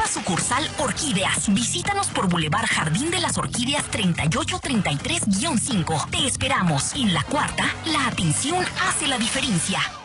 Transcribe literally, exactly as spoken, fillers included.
nueva sucursal Orquídeas. Visítanos por Boulevard Jardín de las Orquídeas treinta y ocho treinta y tres guión cinco. Te esperamos. En la cuarta, la atención hace la diferencia.